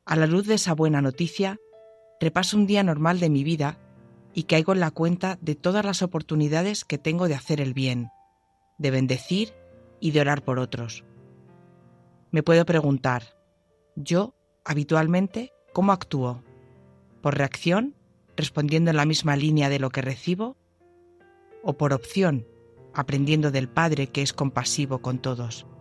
A la luz de esa buena noticia, repaso un día normal de mi vida y caigo en la cuenta de todas las oportunidades que tengo de hacer el bien, de bendecir y de orar por otros. Me puedo preguntar, yo, habitualmente, ¿cómo actúo? ¿Por reacción, respondiendo en la misma línea de lo que recibo? ¿O por opción, aprendiendo del Padre que es compasivo con todos?